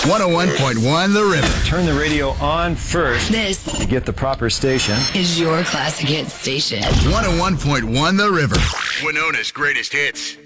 101.1 The River. Turn the radio on first. This To get the proper station. is your classic hit station. 101.1 The River. Winona's greatest hits.